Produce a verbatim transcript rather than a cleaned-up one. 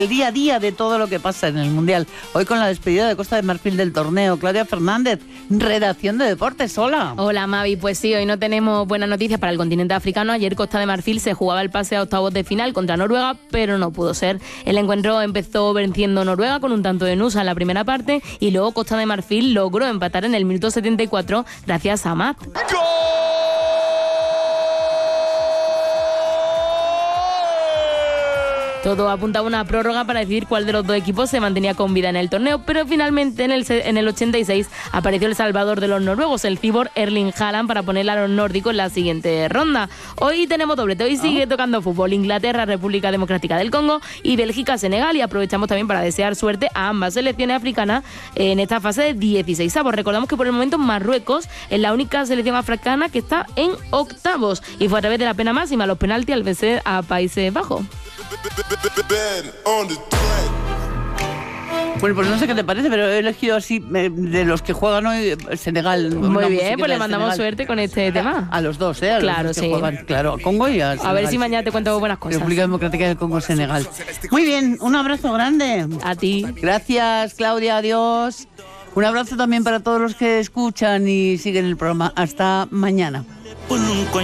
El día a día de todo lo que pasa en el Mundial. Hoy con la despedida de Costa de Marfil del torneo. Claudia Fernández, redacción de deportes. Hola. Hola, Mavi. Pues sí, hoy no tenemos buenas noticias para el continente africano. Ayer Costa de Marfil se jugaba el pase a octavos de final contra Noruega, pero no pudo ser. El encuentro empezó venciendo Noruega con un tanto de Nusa en la primera parte y luego Costa de Marfil logró empatar en el minuto setenta y cuatro gracias a Amat. Todo apuntaba a una prórroga para decidir cuál de los dos equipos se mantenía con vida en el torneo, pero finalmente en el, en el ochenta y seis apareció el salvador de los noruegos, el cibor Erling Haaland, para poner a los nórdicos en la siguiente ronda. Hoy tenemos doblete, hoy sigue tocando fútbol, Inglaterra, República Democrática del Congo y Bélgica, Senegal, y aprovechamos también para desear suerte a ambas selecciones africanas en esta fase de dieciséis avos. Recordamos que por el momento Marruecos es la única selección africana que está en octavos y fue a través de la pena máxima, los penaltis, al vencer a Países Bajos. Bueno, pues no sé qué te parece, pero he elegido así de los que juegan hoy Senegal. Muy bien, pues le mandamos suerte con este tema. A los dos, ¿eh? A claro, los dos sí. que juegan, claro, Congo y a Senegal. A ver si mañana te cuento buenas cosas. República Democrática del Congo, Senegal. Muy bien, un abrazo grande. A ti. Gracias, Claudia, adiós. Un abrazo también para todos los que escuchan y siguen el programa. Hasta mañana.